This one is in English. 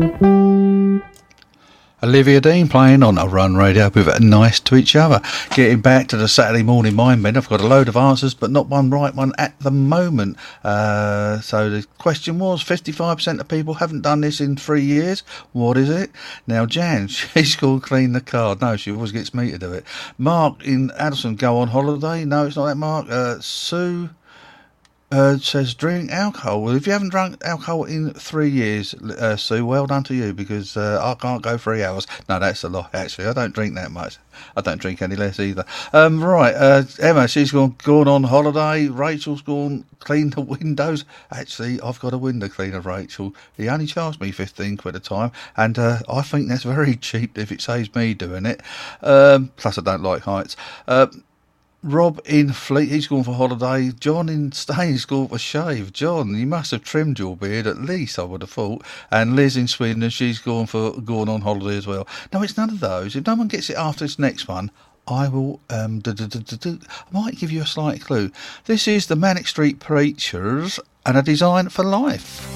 Olivia Dean playing on a Run Radio with Nice to Each Other. Getting back to the Saturday morning mind bend, I've got a load of answers, but not one right one at the moment. So the question was, 55% of people haven't done this in 3 years. What is it? Now, Jan, she's called clean the car. No, she always gets me to do it. Mark in Addison, go on holiday. No, it's not that, Mark. Sue says drink alcohol. Well, if you haven't drunk alcohol in 3 years, Sue, well done to you, because I can't go 3 hours. No, that's a lot, actually. I don't drink that much. I don't drink any less either. Right, Emma, she's gone on holiday. Rachel's gone clean the windows. Actually, I've got a window cleaner, Rachel. He only charged me 15 quid a time, and I think that's very cheap if it saves me doing it. Plus, I don't like heights. Rob in Fleet, he's gone for holiday. John in Staines gone for shave. John, you must have trimmed your beard at least, I would have thought. And Liz in Sweden, she's gone on holiday as well. No, it's none of those. If no one gets it after this next one, I will I might give you a slight clue. This is the Manic Street Preachers and A Design for Life.